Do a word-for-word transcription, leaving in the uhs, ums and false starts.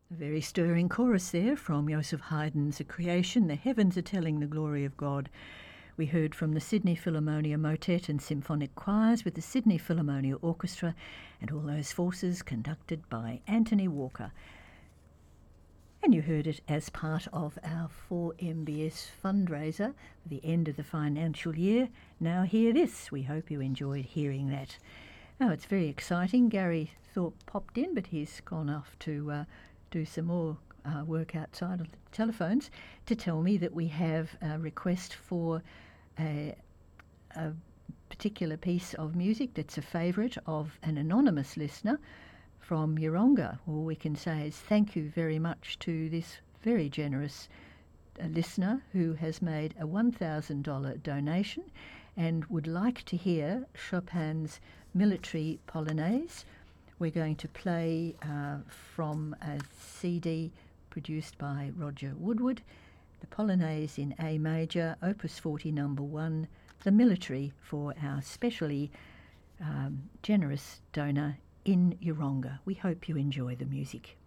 A very stirring chorus there from Joseph Haydn's A Creation. The heavens are telling the glory of God. We heard from the Sydney Philharmonia Motet and Symphonic Choirs with the Sydney Philharmonia Orchestra and all those forces conducted by Anthony Walker. And you heard it as part of our four M B S fundraiser for the end of the financial year. Now hear this. We hope you enjoyed hearing that. Now it's very exciting. Gary Thorpe popped in, but he's gone off to uh, do some more uh, work outside of the telephones to tell me that we have a request for a, a particular piece of music that's a favourite of an anonymous listener from Yeronga. All we can say is thank you very much to this very generous uh, listener who has made a one thousand dollars donation and would like to hear Chopin's Military Polonaise. We're going to play uh, from a C D produced by Roger Woodward, the Polonaise in A major, Opus forty number one, the Military, for our specially um, generous donor in Yeronga. We hope you enjoy the music.